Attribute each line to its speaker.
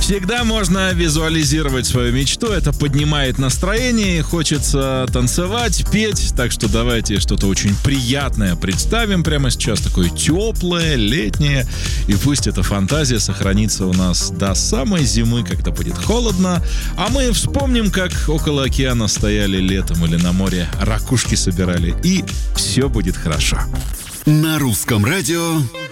Speaker 1: Всегда можно визуализировать свою мечту, это поднимает настроение, хочется танцевать, петь, так что давайте что-то очень приятное представим прямо сейчас, такое теплое, летнее, и пусть эта фантазия сохранится у нас до самой зимы, когда будет холодно, а мы вспомним, как около океана стояли летом или на море ракушки собирали, и все будет хорошо.
Speaker 2: На русском радио